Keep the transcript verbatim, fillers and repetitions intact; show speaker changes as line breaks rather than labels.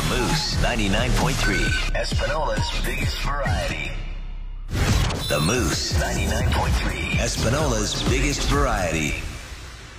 Moose ninety-nine point three, Espinola's biggest variety. The Moose ninety-nine point three, Espinola's biggest variety.